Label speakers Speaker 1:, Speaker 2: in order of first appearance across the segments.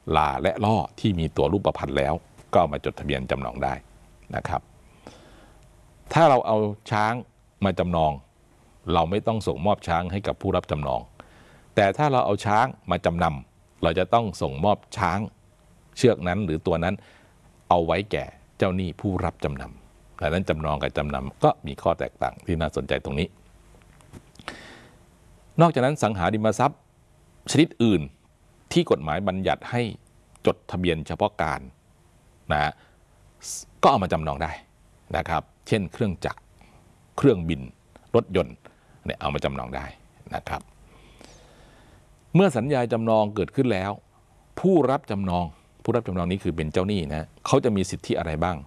Speaker 1: ลาและล่อที่มีตัวรูปพรรณแล้วก็เอามาจดทะเบียนจำนองได้นะครับถ้าเราเอาช้างมาจำนองเราไม่ต้องส่งมอบช้างให้กับผู้รับจำนองแต่ถ้าเราเอาช้างมาจำนำเราจะต้องส่งมอบช้างเชือกนั้นหรือตัวนั้นเอาไว้แก่เจ้าหนี้ผู้รับจำนำดังนั้นจำนองกับจำนำก็มีข้อแตกต่างที่น่าสนใจตรงนี้นอกจากนั้นสังหาริมทรัพย์ชนิดอื่นที่กฎหมายบัญญัติให้จดทะเบียนเฉพาะการนะก็เอามาจำนองได้นะครับเช่นเครื่องจักรเครื่องบินรถยนต์เนี่ยเอามาจำนองได้นะครับเมื่อสัญญาจำนองเกิดขึ้นแล้วผู้รับจำนองนี้คือเป็นเจ้าหนี้นะเขาจะมีสิทธิอะไรบ้าง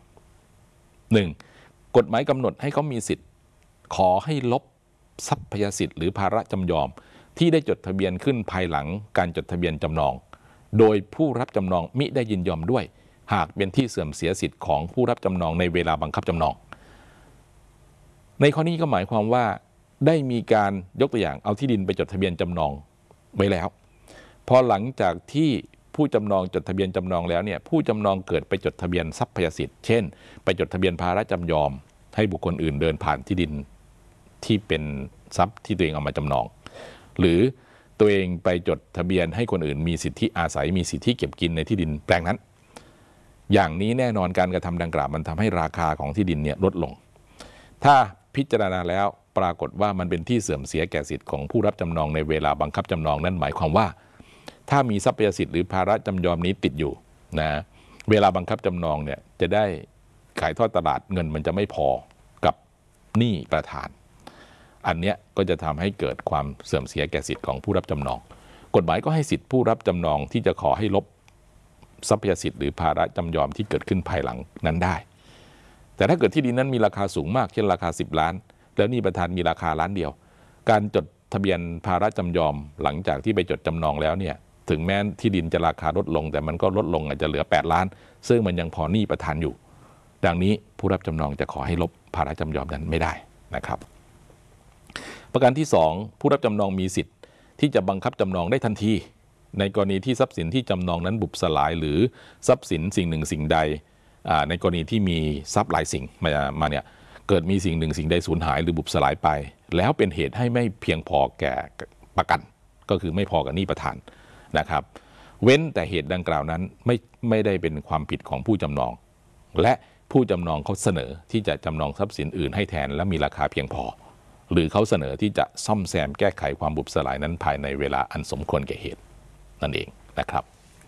Speaker 1: 1. กฎหมายกำหนดให้เขามีสิทธิ์ขอให้ลบทรัพยสิทธิ์หรือภาระจำยอมที่ได้จดทะเบียนขึ้นภายหลังการจดทะเบียนจำนองโดยผู้รับจำนองมิได้ยินยอมด้วยหากเป็นที่เสื่อมเสียสิทธิ์ของผู้รับจำนองในเวลาบังคับจำนองในข้อนี้ก็หมายความว่าได้มีการยกตัวอย่างเอาที่ดินไปจดทะเบียนจำนองไว้แล้วพอหลังจากที่ผู้จำนองจดทะเบียนจำนองแล้วเนี่ยผู้จำนองเกิดไปจดทะเบียนทรัพยสิทธิ์เช่นไปจดทะเบียนภาระจำยอมให้บุคคลอื่นเดินผ่านที่ดินที่เป็นทรัพย์ที่ตัวเองเอามาจำนองหรือตัวเองไปจดทะเบียนให้คนอื่นมีสิทธิอาศัยมีสิทธิเก็บกินในที่ดินแปลงนั้นอย่างนี้แน่นอนการกระทำดังกล่าวมันทำให้ราคาของที่ดินเนี่ยลดลงถ้าพิจารณาแล้วปรากฏว่ามันเป็นที่เสื่อมเสียแก่สิทธิของผู้รับจำนองในเวลาบังคับจำนองนั่นหมายความว่าถ้ามีทรัพยสิทธิ์หรือภาระจำยอมนี้ติดอยู่นะเวลาบังคับจำนองเนี่ยจะได้ขายทอดตลาดเงินมันจะไม่พอกับหนี้ประธานอันเนี้ยก็จะทำให้เกิดความเสื่อมเสียแก่สิทธิ์ของผู้รับจำนองกฎหมายก็ให้สิทธิผู้รับจำนองที่จะขอให้ลบทรัพยสิทธิ์หรือภาระจำยอมที่เกิดขึ้นภายหลังนั้นได้แต่ถ้าเกิดที่ดินนั้นมีราคาสูงมากเช่นราคา10 ล้านแล้วหนี้ประธานมีราคาล้านเดียวการจดทะเบียนภาระจำยอมหลังจากที่ไปจดจำนองแล้วเนี่ยถึงแม้ที่ดินจะราคาลดลงแต่มันก็ลดลงอาจจะเหลือ8 ล้านซึ่งมันยังพอหนี้ประธานอยู่ดังนี้ผู้รับจำนองจะขอให้ลบภาระจำยอมนั้นไม่ได้นะครับประการที่2ผู้รับจำนองมีสิทธิ์ที่จะบังคับจำนองได้ทันทีในกรณีที่ทรัพย์สินที่จำนองนั้นบุบสลายหรือทรัพย์สินสิ่งหนึ่งสิ่งใดในกรณีที่มีทรัพย์หลายสิ่งมาเนี่ยเกิดมีสิ่งหนึ่งสิ่งใดสูญหายหรือบุบสลายไปแล้วเป็นเหตุให้ไม่เพียงพอแก่ประกันก็คือไม่พอกับหนี้ประธานนะครับเว้นแต่เหตุดังกล่าวนั้นไม่ได้เป็นความผิดของผู้จำนองและผู้จำนองเขาเสนอที่จะจำนองทรัพย์สินอื่นให้แทนและมีราคาเพียงพอหรือเขาเสนอที่จะซ่อมแซมแก้ไขความบุบสลายนั้นภายในเวลาอันสมควรแก่เหตุนั่นเองนะครับ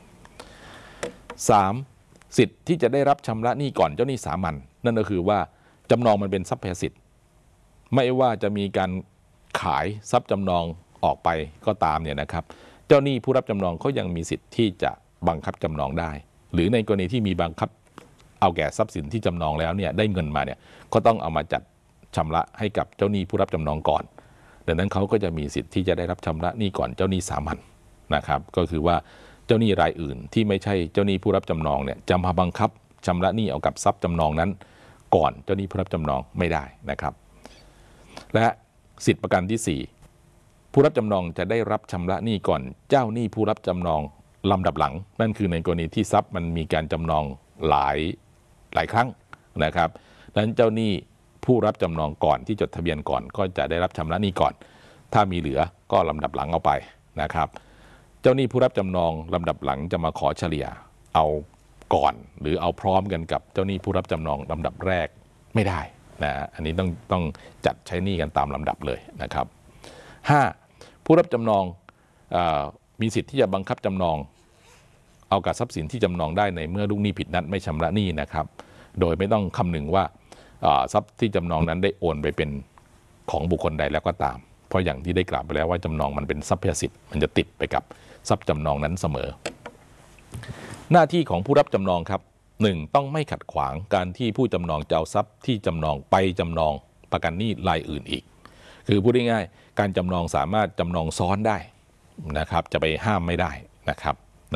Speaker 1: 3. สิทธิ์ที่จะได้รับชำระหนี้ก่อนเจ้าหนี้สามัญนั่นก็คือว่าจำนองมันเป็นทรัพยสิทธิ์ไม่ว่าจะมีการขายทรัพย์จำนองออกไปก็ตามเนี่ยนะครับเจ้าหนี้ผู้รับจำนองเขายังมีสิทธิ์ที่จะบังคับจำนองได้หรือในกรณีที่มีบังคับเอาแก่ทรัพย์สินที่จำนองแล้วเนี่ยได้เงินมาเนี่ยก็ต้องเอามาจัดชำระให้กับเจ้าหนี้ผู้รับจำนองก่อนดังนั้นเขาก็จะมีสิทธิ์ที่จะได้รับชำระหนี้ก่อนเจ้าหนี้สามัญนะครับก็คือว่าเจ้าหนี้รายอื่นที่ไม่ใช่เจ้าหนี้ผู้รับจำนองเนี่ยจะมาบังคับชำระหนี้เอากับทรัพย์จำนองนั้นก่อนเจ้าหนี้ผู้รับจำนองไม่ได้นะครับและสิทธิประการที่4ผู้รับจำนองจะได้รับชำระหนี้ก่อนเจ้าหนี้ผู้รับจำนองลำดับหลังนั่นคือในกรณีที่ทรัพย์มันมีการจำนองหลายครั้งนะครับดังนั้นเจ้าหนี้ผู้รับจำนองก่อนที่จดทะเบียนก่อนก็จะได้รับชำระหนี้ก่อนถ้ามีเหลือก็ลำดับหลังเอาไปนะครับเจ้าหนี้ผู้รับจำนองลำดับหลังจะมาขอเฉลี่ยเอาก่อนหรือเอาพร้อมกันกับเจ้าหนี้ผู้รับจำนองลำดับแรกไม่ได้นะอันนี้ต้องจัดใช้หนี้กันตามลำดับเลยนะครับ 5. ผู้รับจำนองมีสิทธิ์ที่จะบังคับจำนองเอากับทรัพย์สินที่จำนองได้ในเมื่อลูกหนี้ผิดนัดไม่ชำระหนี้นะครับโดยไม่ต้องคำนึงว่าทรัพย์ที่จำนองนั้นได้โอนไปเป็นของบุคคลใดแล้วก็ตามเพราะอย่างที่ได้กล่าวไปแล้วว่าจำนองมันเป็นทรัพยสิทธิ์มันจะติดไปกับทรัพย์จำนองนั้นเสมอหน้าที่ของผู้รับจำนองครับ 1. ต้องไม่ขัดขวางการที่ผู้จำนองจะเอาทรัพย์ที่จำนองไปจำนองประกันหนี้รายอื่นอีกคือพูดง่ายๆการจำนองสามารถจำนองซ้อนได้นะครับจะไปห้ามไม่ได้นะครับนะ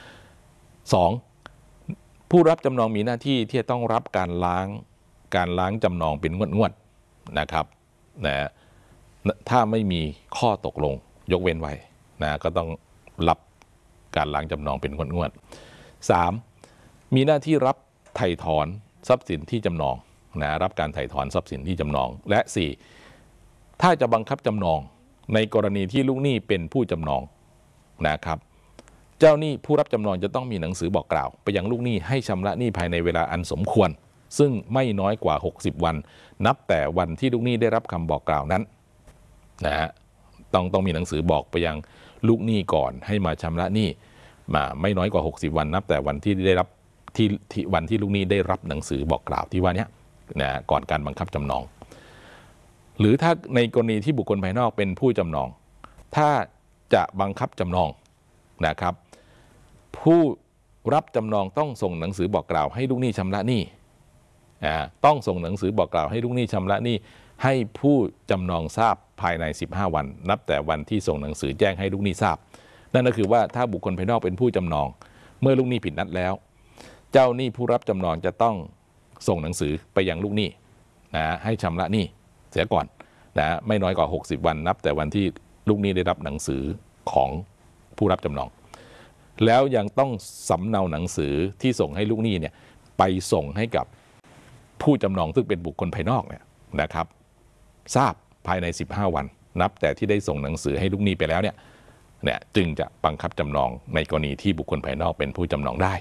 Speaker 1: 2. ผู้รับจำนองมีหน้าที่ที่จะต้องรับการล้างจำนองเป็นงวดนะครับนะถ้าไม่มีข้อตกลงยกเว้นไว้นะก็ต้องรับการล้างจำนองเป็นงวดๆ 3. มีหน้าที่รับไถ่ถอนทรัพย์สินที่จำนองนะรับการไถ่ถอนทรัพย์สินที่จำนองและ 4. ถ้าจะบังคับจำนองในกรณีที่ลูกหนี้เป็นผู้จำนองนะครับเจ้าหนี้ผู้รับจำนองจะต้องมีหนังสือบอกกล่าวไปยังลูกหนี้ให้ชำระหนี้ภายในเวลาอันสมควรซึ่งไม่น้อยกว่า60วันนับแต่วันที่ลูกหนี้ได้รับคำบอกกล่าวนั้นนะฮะต้องมีหนังสือบอกไปยังลูกหนี้ก่อนให้มาชำระหนี้มาไม่น้อยกว่า60วันนับแต่วันที่ได้รับที่วันที่ลูกหนี้ได้รับหนังสือบอกกล่าวที่ว่านี้นะก่อนการบังคับจำนองหรือถ้าในกรณีที่บุคคลภายนอกเป็นผู้จำนองถ้าจะบังคับจำนองนะครับผู้รับจำนองต้องส่งหนังสือบอกกล่าวให้ลูกหนี้ชำระหนี้ต้องส่งหนังสือบอกกล่าวให้ลูกหนี้ชำระหนี้ให้ผู้จำนองทราบภายใน15วันนับแต่วันที่ส่งหนังสือแจ้งให้ลูกหนี้ทราบนั่นก็คือว่าถ้าบุคคลภายนอกเป็นผู้จำนองเมื่อลูกหนี้ผิดนัดแล้วเจ้าหนี้ผู้รับจำนองจะต้องส่งหนังสือไปยังลูกหนี้ให้ชำระหนี้เสียก่อนไม่น้อยกว่า60วันนับแต่วันที่ลูกหนี้ได้รับหนังสือของผู้รับจำนองแล้วยังต้องสำเนาหนังสือที่ส่งให้ลูกหนี้เนี่ยไปส่งให้กับผู้จำนองซึ่งเป็นบุคคลภายนอกเนี่ยนะครับทราบภายใน15วันนับแต่ที่ได้ส่งหนังสือให้ลูกหนี้ไปแล้วเนี่ยจึงจะบังคับจำนองในกรณีที่บุคคลภายนอกเป็นผู้จำนองได้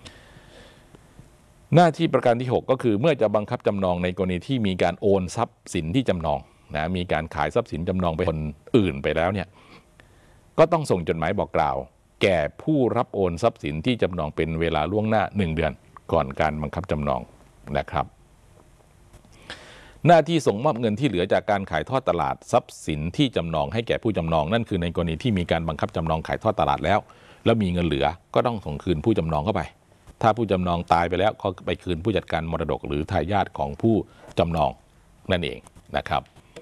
Speaker 1: หน้าที่ประการที่6ก็คือเมื่อจะบังคับจำนองในกรณีที่มีการโอนทรัพย์สินที่จำนองมีการขายทรัพย์สินจำนองไปคนอื่นไปแล้วเนี่ยก็ต้องส่งจดหมายบอกกล่าวแก่ผู้รับโอนทรัพย์สินที่จำนองเป็นเวลาล่วงหน้า1เดือนก่อนการบังคับจำนองนะครับหน้าที่ส่งมอบเงินที่เหลือจากการขายทอดตลาดทรัพย์สินที่จำนองให้แก่ผู้จำนองนั่นคือในกรณีที่มีการบังคับจำนองขายทอดตลาดแล้วมีเงินเหลือก็ต้องส่งคืนผู้จำนองเข้าไปถ้าผู้จำนองตายไปแล้วก็ไปคืนผู้จัดการมรดกหรือทายาทของผู้จำนองนั่นเองนะครับ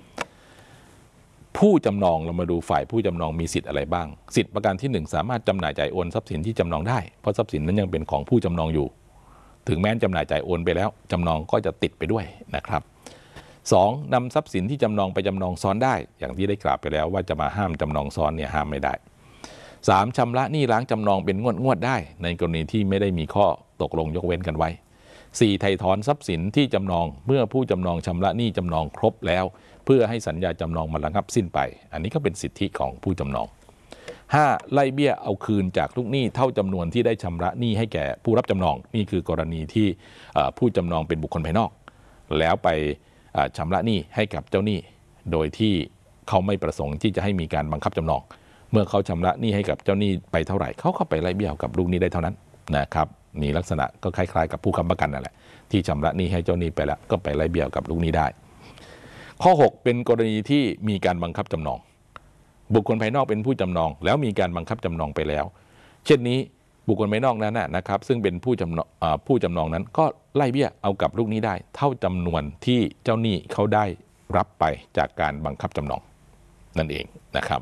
Speaker 1: ผู้จำนองเรามาดูฝ่ายผู้จำนองมีสิทธิ์อะไรบ้างสิทธิประการที่1สามารถจำหน่ายจ่ายโอนทรัพย์สินที่จำนองได้เพราะทรัพย์สินนั้นยังเป็นของผู้จำนองอยู่ถึงแม้จำหน่ายจ่ายโอนไปแล้วจำนองก็จะติดไปด้วยนะครับ2นำทรัพย์สินที่จำนองไปจำนองซ้อนได้อย่างที่ได้กล่าวไปแล้วว่าจะมาห้ามจำนองซ้อนเนี่ยห้ามไม่ได้3ชำระหนี้ล้างจำนองเป็นงวดได้ในกรณีที่ไม่ได้มีข้อตกลงยกเว้นกันไว้4ไถ่ถอนทรัพย์สินที่จำนองเมื่อผู้จำนองชำระหนี้จำนองครบแล้วเพื่อให้สัญญาจำนองมันระงับสิ้นไปอันนี้ก็เป็นสิทธิของผู้จำนอง5ไล่เบี้ยเอาคืนจากลูกหนี้เท่าจำนวนที่ได้ชำระหนี้ให้แก่ผู้รับจำนองนี่คือกรณีที่ผู้จำนองเป็นบุคคลภายนอกแล้วไปชำระหนี้ให้กับเจ้าหนี้โดยที่เขาไม่ประสงค์ที่จะให้มีการบังคับจำนองเมื่อเขาชำระหนี้ให้กับเจ้าหนี้ไปเท่าไหร่เขาก็ไปไล่เบี้ยกับลูกหนี้ได้เท่านั้นนะครับมีลักษณะก็คล้ายๆกับผู้ค้ำประกันนั่นแหละที่ชำระหนี้ให้เจ้าหนี้ไปแล้วก็ไปไล่เบี้ยกับลูกหนี้ได้ข้อ6เป็นกรณีที่มีการบังคับจำนองบุคคลภายนอกเป็นผู้จำนองแล้วมีการบังคับจำนองไปแล้วเช่นนี้บุคคลภายนอกนั้นนะครับซึ่งเป็นผู้จำนองนั้นก็ไล่เบี้ยเอากับลูกหนี้ได้เท่าจำนวนที่เจ้าหนี้เขาได้รับไปจากการบังคับจำนองนั่นเองนะครับ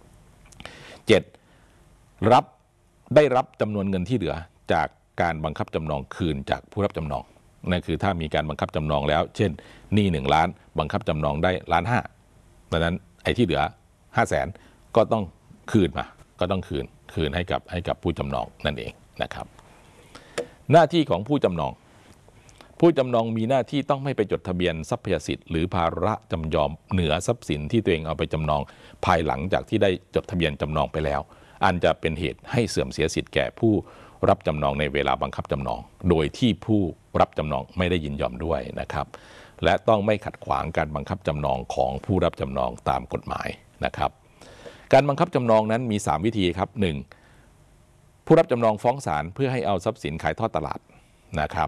Speaker 1: 7ได้รับจำนวนเงินที่เหลือจากการบังคับจำนองคืนจากผู้รับจำนองนั่นคือถ้ามีการบังคับจำนองแล้วเช่นหนี้1 ล้านบังคับจำนองได้1.5 ล้านดังนั้นไอ้ที่เหลือ500,000ก็ต้องคืนมาก็ต้องคืนให้กับผู้จำนองนั่นเองนะครับหน้าที่ของผู้จำนองมีหน้าที่ต้องไม่ไปจดทะเบียนทรัพยสิทธิ์หรือภาระจำยอมเหนือทรัพย์สินที่ตัวเองเอาไปจำนองภายหลังจากที่ได้จดทะเบียนจำนองไปแล้วอันจะเป็นเหตุให้เสื่อมเสียสิทธิ์แก่ผู้รับจำนองในเวลาบังคับจำนองโดยที่ผู้รับจำนองไม่ได้ยินยอมด้วยนะครับและต้องไม่ขัดขวางการบังคับจำนองของผู้รับจำนองตามกฎหมายนะครับการบังคับจำนองนั้นมี3วิธีครับ1ผู้รับจำนองฟ้องศาลเพื่อให้เอาทรัพย์สินขายทอดตลาดนะครับ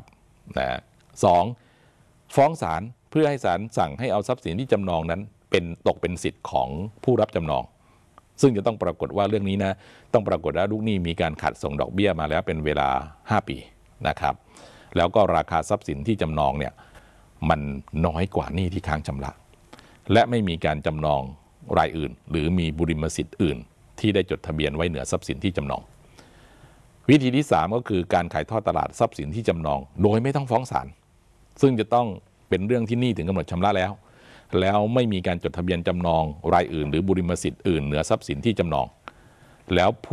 Speaker 1: 2ฟ้องศาลเพื่อให้ศาลสั่งให้เอาทรัพย์สินที่จำนองนั้นตกเป็นสิทธิ์ของผู้รับจำนองซึ่งจะต้องปรากฏว่าเรื่องนี้นะต้องปรากฏว่าลูกหนี้มีการขัดส่งดอกเบี้ยมาแล้วเป็นเวลา5 ปีนะครับแล้วก็ราคาทรัพย์สินที่จำนองเนี่ยมันน้อยกว่าหนี้ที่ค้างชำระและไม่มีการจำนองรายอื่นหรือมีบุริมสิทธิ์อื่นที่ได้จดทะเบียนไว้เหนือทรัพย์สินที่จำนองวิธีที่3ก็คือการขายทอดตลาดทรัพย์สินที่จำนองโดยไม่ต้องฟ้องศาลซึ่งจะต้องเป็นเรื่องที่หนี้ถึงกำหนดชำระแล้วไม่มีการจดทะเบียนจำนองรายอื่นหรือบุริมสิทธิ์อื่นเหนือทรัพย์สินที่จำนองแล้วผู้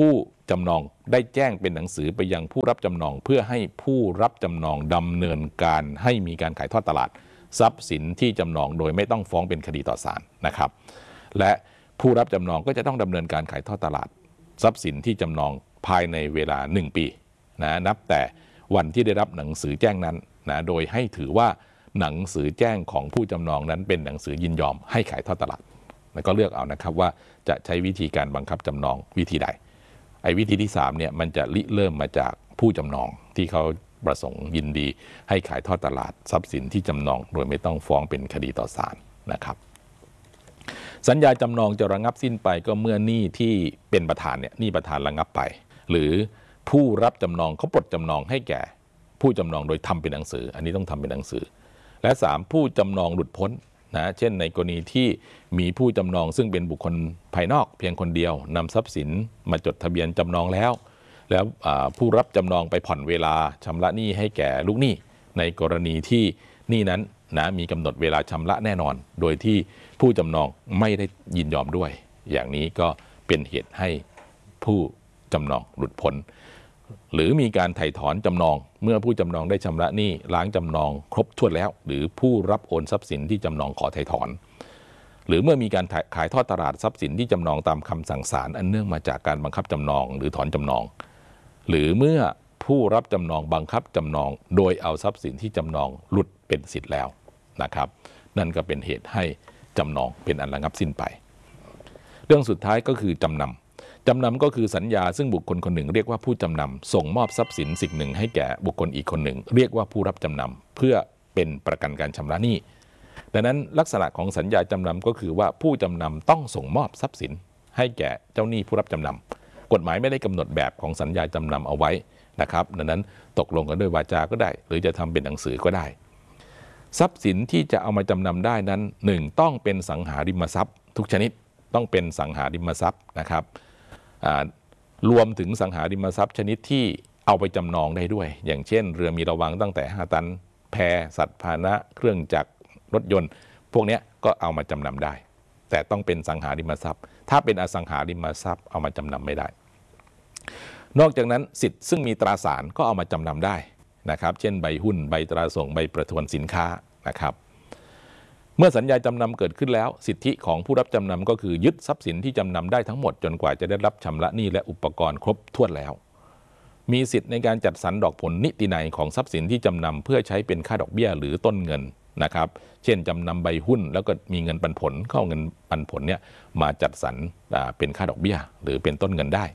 Speaker 1: จำนองได้แจ้งเป็นหนังสือไปยังผู้รับจำนองเพื่อให้ผู้รับจำนองดำเนินการให้มีการขายทอดตลาดทรัพย์สินที่จำนองโดยไม่ต้องฟ้องเป็นคดีต่อศาลนะครับและผู้รับจำนองก็จะต้องดำเนินการขายทอดตลาดทรัพย์สินที่จำนองภายในเวลา1 ปีนะนับแต่วันที่ได้รับหนังสือแจ้งนั้นนะโดยให้ถือว่าหนังสือแจ้งของผู้จำนองนั้นเป็นหนังสือยินยอมให้ขายทอดตลาดแล้วก็เลือกเอานะครับว่าจะใช้วิธีการบังคับจำนองวิธีใดไอ้วิธีที่3เนี่ยมันจะริเริ่มมาจากผู้จำนองที่เขาประสงค์ยินดีให้ขายทอดตลาดทรัพย์สินที่จำนองโดยไม่ต้องฟ้องเป็นคดีต่อศาลนะครับสัญญาจำนองจะระงับสิ้นไปก็เมื่อหนี้ที่เป็นประธานเนี่ยหนี้ประธานระงับไปหรือผู้รับจำนองเขาปลดจำนองให้แก่ผู้จำนองโดยทำเป็นหนังสืออันนี้ต้องทำเป็นหนังสือและ3ผู้จำนองหลุดพ้นนะเช่นในกรณีที่มีผู้จำนองซึ่งเป็นบุคคลภายนอกเพียงคนเดียวนำทรัพย์สินมาจดทะเบียนจำนองแล้วผู้รับจำนองไปผ่อนเวลาชำระหนี้ให้แก่ลูกหนี้ในกรณีที่หนี้นั้นนะมีกำหนดเวลาชำระแน่นอนโดยที่ผู้จำนองไม่ได้ยินยอมด้วยอย่างนี้ก็เป็นเหตุให้ผู้จำนองหลุดพ้นหรือมีการไถ่ถอนจำนองเมื่อผู้จำนองได้ชำระหนี้ล้างจำนองครบถ้วนแล้วหรือผู้รับโอนทรัพย์สินที่จำนองขอไถ่ถอนหรือเมื่อมีการขายทอดตลาดทรัพย์สินที่จำนองตามคำสั่งศาลอันเนื่องมาจากการบังคับจำนองหรือถอนจำนองหรือเมื่อผู้รับจำนองบังคับจำนองโดยเอาทรัพย์สินที่จำนองหลุดเป็นสิทธิ์แล้วนะครับนั่นก็เป็นเหตุให้จำนองเป็นอันระงับสิ้นไปเรื่องสุดท้ายก็คือจำนำก็คือสัญญาซึ่งบุคคลคนหนึ่งเรียกว่าผู้จำนำส่งมอบทรัพย์สินสิ่งหนึ่งให้แก่บุคคลอีกคนหนึ่งเรียกว่าผู้รับจำนำเพื่อเป็นประกันการชำระหนี้ดังนั้นลักษณะของสัญญาจำนำก็คือว่าผู้จำนำต้องส่งมอบทรัพย์สินให้แก่เจ้าหนี้ผู้รับจำนำกฎหมายไม่ได้กำหนดแบบของสัญญาจำนำเอาไว้นะครับดังนั้นตกลงกันด้วยวาจาก็ได้หรือจะทำเป็นหนังสือก็ได้ทรัพย์สินที่จะเอามาจำนำได้นั้น1ต้องเป็นสังหาริมทรัพย์ทุกชนิดต้องเป็นสังหาริมทรัพย์นะครับรวมถึงสังหาริมทรัพย์ชนิดที่เอาไปจำนองได้ด้วยอย่างเช่นเรือมีระวังตั้งแต่5 ตันแพสัตว์พาหนะเครื่องจักรรถยนต์พวกนี้ก็เอามาจำนำได้แต่ต้องเป็นสังหาริมทรัพย์ถ้าเป็นอสังหาริมทรัพย์เอามาจำนำไม่ได้นอกจากนั้นสิทธิ์ซึ่งมีตราสารก็เอามาจำนำได้นะครับเช่นใบหุ้นใบตราส่งใบประทวนสินค้านะครับเมื่อสัญญาจำนำเกิดขึ้นแล้วสิทธิของผู้รับจำนำก็คือยึดทรัพย์สินที่จำนำได้ทั้งหมดจนกว่าจะได้รับชำระหนี้และอุปกรณ์ครบถ้วนแล้วมีสิทธิ์ในการจัดสรรดอกผลนิตินัยของทรัพย์สินที่จำนำเพื่อใช้เป็นค่าดอกเบี้ยหรือต้นเงินนะครับเช่นจำนำใบหุ้นแล้วก็มีเงินปันผลเข้าเงินปันผลเนี่ยมาจัดสรรเป็นค่าดอกเบี้ยหรือเป็นต้นเงินได้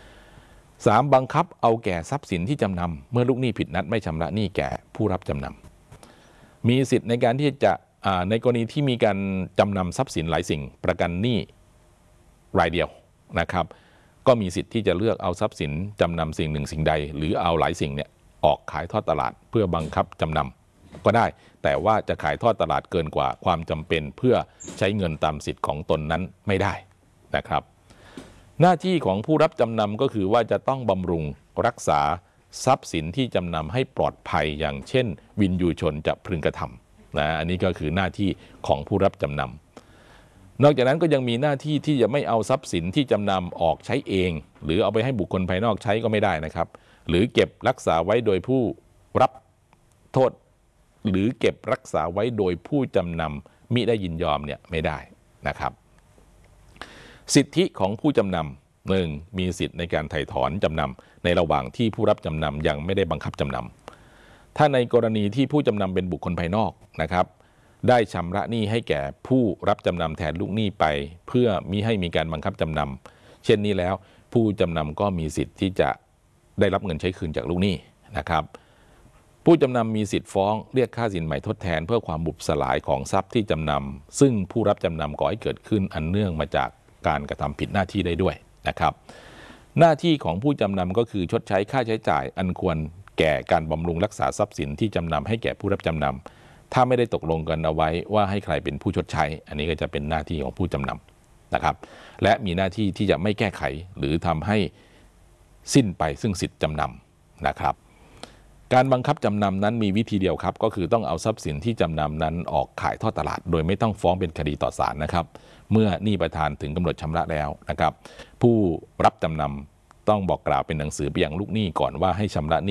Speaker 1: 3บังคับเอาแก่ทรัพย์สินที่จำนำเมื่อลูกหนี้ผิดนัดไม่ชำระหนี้แก่ผู้รับจำนำมีสิทธิ์ในการที่จะในกรณีที่มีการจำนำทรัพย์สินหลายสิ่งประกันหนี้รายเดียวนะครับก็มีสิทธิ์ที่จะเลือกเอาทรัพย์สินจำนำสิ่งหนึ่งสิ่งใดหรือเอาหลายสิ่งเนี่ยออกขายทอดตลาดเพื่อบังคับจำนำก็ได้แต่ว่าจะขายทอดตลาดเกินกว่าความจำเป็นเพื่อใช้เงินตามสิทธิ์ของตนนั้นไม่ได้นะครับหน้าที่ของผู้รับจำนำก็คือว่าจะต้องบำรุงรักษาทรัพย์สินที่จำนำให้ปลอดภัยอย่างเช่นวินยูชนจะพึงกระทำนะอันนี้ก็คือหน้าที่ของผู้รับจำนำนอกจากนั้นก็ยังมีหน้าที่ที่จะไม่เอาทรัพย์สินที่จำนำออกใช้เองหรือเอาไปให้บุคคลภายนอกใช้ก็ไม่ได้นะครับหรือเก็บรักษาไว้โดยผู้รับโทษหรือเก็บรักษาไว้โดยผู้จำนำมิได้ยินยอมเนี่ยไม่ได้นะครับสิทธิของผู้จำนำ1มีสิทธิในการไถ่ถอนจำนำในระหว่างที่ผู้รับจำนำยังไม่ได้บังคับจำนำถ้าในกรณีที่ผู้จำนำเป็นบุคคลภายนอกนะครับได้ชำระหนี้ให้แก่ผู้รับจำนำแทนลูกหนี้ไปเพื่อมิให้มีการบังคับจำนำเช่นนี้แล้วผู้จำนำก็มีสิทธิ์ที่จะได้รับเงินใช้คืนจากลูกหนี้นะครับผู้จำนำมีสิทธิ์ฟ้องเรียกค่าสินใหม่ทดแทนเพื่อความบุบสลายของทรัพย์ที่จำนำซึ่งผู้รับจำนำก่อให้เกิดขึ้นอันเนื่องมาจากการกระทำผิดหน้าที่ได้ด้วยนะครับหน้าที่ของผู้จำนำก็คือชดใช้ค่าใช้จ่ายอันควรแก่การบำรุงรักษาทรัพย์สินที่จำนำให้แก่ผู้รับจำนำถ้าไม่ได้ตกลงกันเอาไว้ว่าให้ใครเป็นผู้ชดใช้อันนี้ก็จะเป็นหน้าที่ของผู้จำนำนะครับและมีหน้าที่ที่จะไม่แก้ไขหรือทำให้สิ้นไปซึ่งสิทธิจำนำนะครับการบังคับจำนำนั้นมีวิธีเดียวครับก็คือต้องเอาทรัพย์สินที่จำนำนั้นออกขายทอดตลาดโดยไม่ต้องฟ้องเป็นคดีต่อศาลนะครับเมื่อหนี้ประธานถึงกำหนดชำระแล้วนะครับผู้รับจำนต้องบอกกล่าวเป็นหนังสือไปยังลูกหนี้ก่อนว่าให้ชำระหนี้